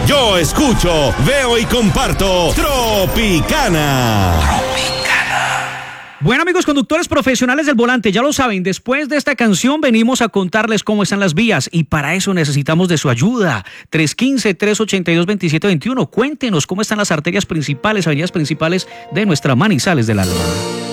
Yo escucho, veo y comparto Tropicana. Bueno, amigos conductores profesionales del volante, ya lo saben, después de esta canción venimos a contarles cómo están las vías y para eso necesitamos de su ayuda. 315-382-2721. Cuéntenos cómo están las arterias principales, avenidas principales de nuestra Manizales del Alma.